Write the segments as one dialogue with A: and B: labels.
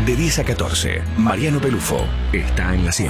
A: De 10 a 14, Mariano Pelufo está en la 100.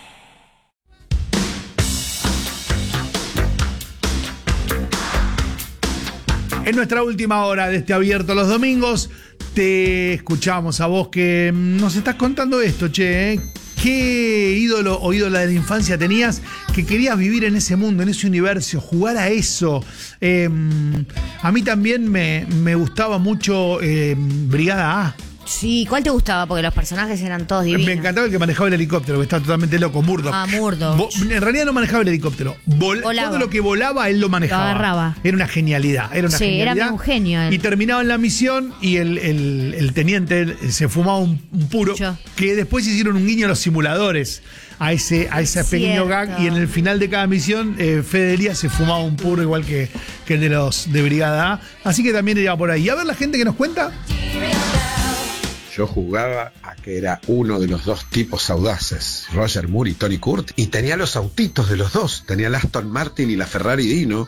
B: En nuestra última hora de este abierto los domingos, te escuchamos a vos que nos estás contando esto, che, ¿eh? ¿Qué ídolo o ídola de la infancia tenías que querías vivir en ese mundo, en ese universo, jugar a eso? A mí también me gustaba mucho Brigada A.
C: Sí, ¿cuál te gustaba? Porque los personajes eran todos divinos.
B: Me encantaba el que manejaba el helicóptero, que estaba totalmente loco, Murdoch.
C: Murdoch.
B: En realidad no manejaba el helicóptero. Todo lo que volaba, él lo manejaba.
C: Lo agarraba.
B: Era una genialidad. Era
C: un genio.
B: Y terminaba en la misión y el teniente se fumaba un puro. Que después hicieron un guiño a los simuladores. A ese pequeño gag. Y en el final de cada misión, Fede Elías se fumaba un puro igual que el de los de Brigada A. Así que también iba por ahí. Y a ver la gente que nos cuenta.
D: Yo jugaba a que era uno de los dos tipos audaces, Roger Moore y Tony Curtis, y tenía los autitos de los dos, tenía el Aston Martin y la Ferrari Dino.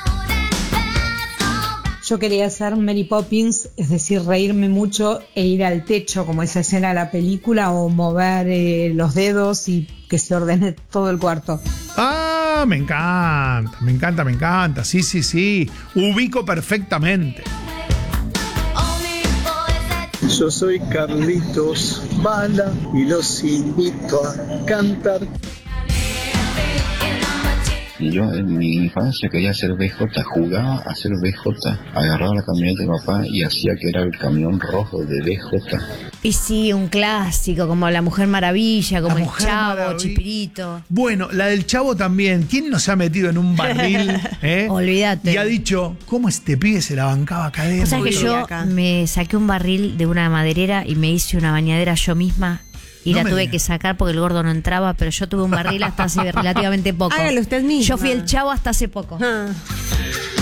E: Yo quería ser Mary Poppins, es decir, reírme mucho e ir al techo, como esa escena de la película, o mover los dedos y que se ordene todo el cuarto.
B: Ah, me encanta. Sí. Ubico perfectamente.
F: Yo soy Carlitos Bala y los invito a cantar.
G: Y yo en mi infancia quería ser BJ, jugaba a ser BJ, agarraba la camioneta de papá y hacía que era el camión rojo de BJ.
C: Y sí, un clásico, como La Mujer Maravilla, como El Chavo, Chipirito.
B: Bueno, la del Chavo también. ¿Quién no se ha metido en un barril?
C: Olvídate.
B: Y ha dicho, ¿cómo este pibe se la bancaba acá adentro?
C: O sea que yo me saqué un barril de una maderera y me hice una bañadera yo misma. Y la tuve que sacar porque el gordo no entraba, pero yo tuve un barril hasta hace relativamente poco.
H: Hágalo usted mismo.
C: Yo fui el Chavo hasta hace poco.